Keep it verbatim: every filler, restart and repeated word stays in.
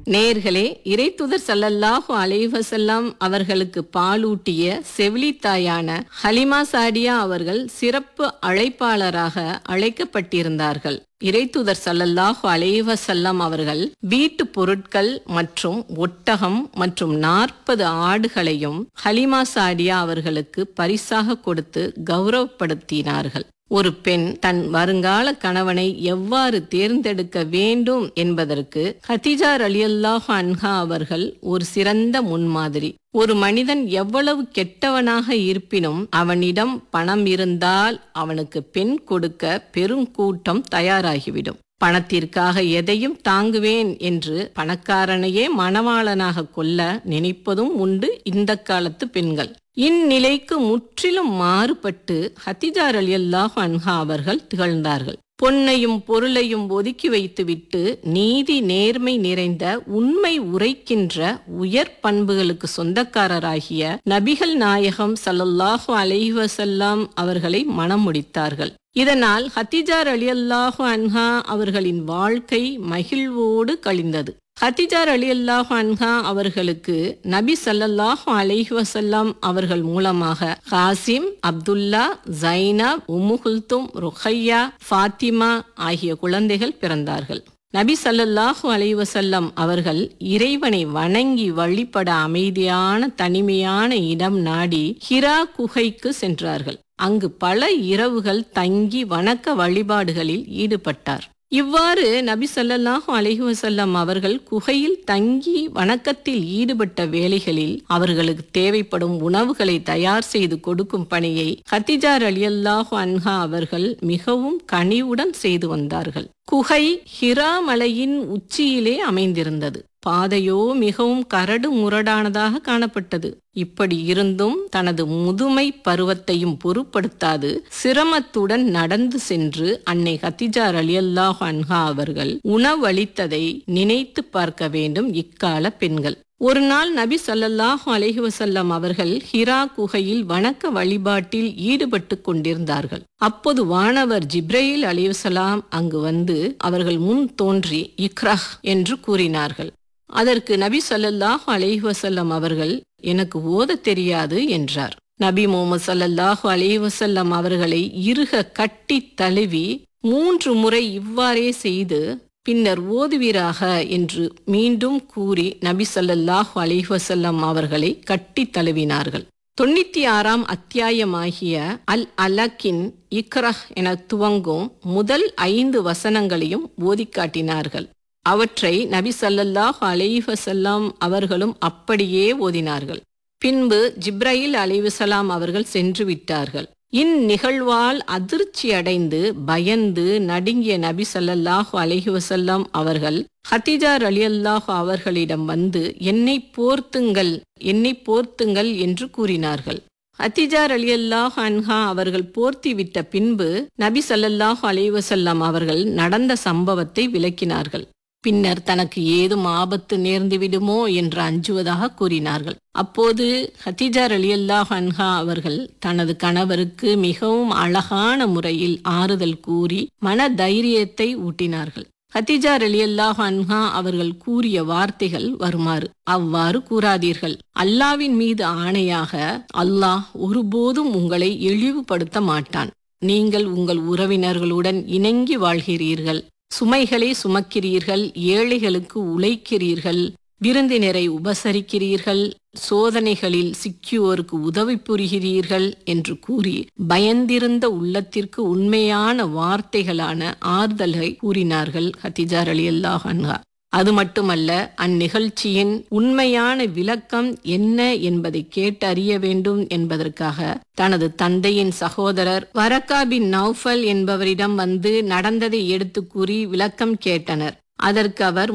நேயர்களே, இறைத்தூதர் ஸல்லல்லாஹு அலைஹி வஸல்லம் அவர்களுக்கு பாலூட்டிய செவிலித்தாயான ஹலிமா சாடியா அவர்கள் சிறப்பு அழைப்பாளராக அழைக்கப்பட்டிருந்தார்கள். இறைத்தூதர் ஸல்லல்லாஹு அலைஹி வஸல்லம் அவர்கள் வீட்டு பொருட்கள் மற்றும் ஒட்டகம் மற்றும் நாற்பது ஆடுகளையும் ஹலிமா சாடியா அவர்களுக்கு பரிசாக கொடுத்து கௌரவப்படுத்தினார்கள். ஒரு பெண் தன் வருங்கால கணவனை எவ்வாறு தேர்ந்தெடுக்க வேண்டும் என்பதற்கு ஹதீஜா ரலியல்லாஹு அன்ஹா அவர்கள் ஒரு சிறந்த முன்மாதிரி. ஒரு மனிதன் எவ்வளவு கெட்டவனாக இருப்பினும் அவனிடம் பணம் இருந்தால் அவனுக்கு பெண் கொடுக்க பெருங்கூட்டம் தயாராகிவிடும். பணத்திற்காக எதையும் தாங்குவேன் என்று பணக்காரனையே மணவாளனாக கொள்ள நினைப்பதும் உண்டு இந்த காலத்து பெண்கள். இந்நிலைக்கு முற்றிலும் மாறுபட்டு ஹதீஜா ரலியல்லாஹு அன்ஹா அவர்கள் திகழ்ந்தார்கள். பொன்னையும் பொருளையும் ஒதுக்கி வைத்துவிட்டு நீதி நேர்மை நிறைந்த உண்மை உரைக்கின்ற உயர் பண்புகளுக்கு சொந்தக்காரராகிய நபிகள் நாயகம் ஸல்லல்லாஹு அலைஹி வஸல்லம் அவர்களை மணம் முடித்தார்கள். இதனால் ஹதீஜா ரலியல்லாஹு அன்ஹா அவர்களின் வாழ்க்கை மகிழ்வோடு கழிந்தது. ஹதீஜா ரலியல்லாஹு அன்ஹா அவர்களுக்கு நபி ஸல்லல்லாஹு அலைஹி வஸல்லம் அவர்கள் மூலமாக காசிம், அப்துல்லா, ஜைனப், உம்மு குல்தும், ருக்கையா, ஃபாத்திமா ஆகிய குழந்தைகள் பிறந்தார்கள். நபி ஸல்லல்லாஹு அலைஹி வஸல்லம் அவர்கள் இறைவனை வணங்கி வழிபட அமைதியான தனிமையான இடம் நாடி ஹிரா குகைக்கு சென்றார்கள். அங்கு பல இரவுகள் தங்கி வணக்க வழிபாடுகளில் ஈடுபட்டார். இவ்வாறு நபி ஸல்லல்லாஹு அலைஹி வஸல்லம் அவர்கள் குகையில் தங்கி வணக்கத்தில் ஈடுபட்ட வேளைகளில் அவர்களுக்கு தேவைப்படும் உணவுகளை தயார் செய்து கொடுக்கும் பணியை ஹதீஜா ரலியல்லாஹு அன்ஹா அவர்கள் மிகவும் கனிவுடன் செய்து வந்தார்கள். குகை ஹிரா மலையின் உச்சியிலே அமைந்திருந்தது. பாதையோ மிகவும் கரடு முரடானதாக காணப்பட்டது. இப்படி இருந்தும் தனது முதுமை பருவத்தையும் பொருட்படுத்தாது சிரமத்துடன் நடந்து சென்று அன்னை ஹதீஜா ரலியல்லாஹு அன்ஹா அவர்கள் உணவளித்ததை நினைத்து பார்க்க வேண்டும் இக்கால பெண்கள். ஒரு நாள் நபி ஸல்லல்லாஹு அலைஹி வஸல்லம் அவர்கள் ஹிரா குகையில் வணக்க வழிபாட்டில் ஈடுபட்டு கொண்டிருந்தார்கள். அப்போது வானவர் ஜிப்ரீல் அலைஹிஸ்ஸலாம் அங்கு வந்து அவர்கள் முன் தோன்றி இக்ரஹ் என்று கூறினார்கள். அதற்கு நபி ஸல்லல்லாஹு அலைஹி வஸல்லம் அவர்கள் எனக்கு ஓத தெரியாது என்றார். நபி முஹம்மது ஸல்லல்லாஹு அலைஹி வஸல்லம் அவர்களை இறுக கட்டி தழுவி மூன்று முறை இவ்வாறே செய்து பின்னர் ஓதுவீராக என்று மீண்டும் கூறி நபி ஸல்லல்லாஹு அலைஹி வஸல்லம் அவர்களை கட்டி தழுவினார்கள். தொண்ணூத்தி ஆறாம் அத்தியாயமாகிய அல் அலக்கின் இக்ரஹ் என துவங்கும் முதல் ஐந்து வசனங்களையும் ஓதி காட்டினார்கள். அவற்றை நபி ஸல்லல்லாஹு அலைஹி வஸல்லம் அவர்களும் அப்படியே ஓதினார்கள். பின்பு ஜிப்ரீல் அலைஹிஸ்ஸலாம் அவர்கள் சென்று விட்டார்கள். இந்நிகழ்வால் அதிர்ச்சி அடைந்து பயந்து நடுங்கிய நபி ஸல்லல்லாஹு அலைஹி வஸல்லம் அவர்கள் ஹதீஜா ரலியல்லாஹு அவர்களிடம் வந்து என்னை போர்த்துங்கள் என்னை போர்த்துங்கள் என்று கூறினார்கள். ஹதீஜா ரலியல்லாஹு அன்ஹா அவர்கள் போர்த்தி விட்ட பின்பு நபி ஸல்லல்லாஹு அலைஹி வஸல்லம் அவர்கள் நடந்த சம்பவத்தை விளக்கினார்கள். பின்னர் தனக்கு ஏதும் ஆபத்து நேர்ந்து விடுமோ என்று அஞ்சுவதாக கூறினார்கள். அப்போது ஹதீஜா ரலியல்லாஹு அன்ஹா அவர்கள் தனது கணவருக்கு மிகவும் அழகான முறையில் ஆறுதல் கூறி மன தைரியத்தை ஊட்டினார்கள். ஹதீஜா ரலியல்லாஹு அன்ஹா அவர்கள் கூறிய வார்த்தைகள் வருமாறு: அவ்வாறு கூறாதீர்கள். அல்லாவின் மீது ஆணையாக அல்லாஹ் ஒருபோதும் உங்களை இழிவுபடுத்த மாட்டான். நீங்கள் உங்கள் உறவினர்களுடன் இணங்கி வாழ்கிறீர்கள், சுமைகளை சுமக்கிறீர்கள், ஏழைகளுக்கு உழைக்கிறீர்கள், விருந்தினரை உபசரிக்கிறீர்கள், சோதனைகளில் சிக்கியோருக்கு உதவி புரிகிறீர்கள் என்று கூறி பயந்திருந்த உள்ளத்திற்கு உண்மையான வார்த்தைகளான ஆறுதலை கூறினார்கள் ஹதீஜா ரலியல்லாஹு அன்ஹா. அது மட்டுமல்ல, அந்நிகழ்ச்சியின் உண்மையான விளக்கம் என்ன என்பதை கேட்டறிய வேண்டும் என்பதற்காக தனது தந்தையின் சகோதரர் வரக்கா பின் நௌஃபல் என்பவரிடம் வந்து நடந்ததை எடுத்து கூறி விளக்கம் கேட்டனர். அதற்கு அவர்